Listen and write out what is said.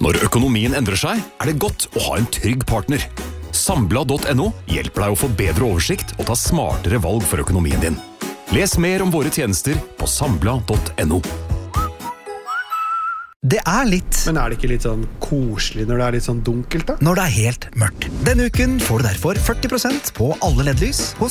Når økonomien endrer seg, det godt å ha en trygg partner. Sambla.no hjelper deg å få bedre oversikt og ta smartere valg for økonomien din. Les mer om våre tjenester på sambla.no. Det litt. Men det ikke litt sånn koselig når det litt sånn dunkelt da? Når det helt mørkt. Denne uken får du derfor 40% på alle LED-lys hos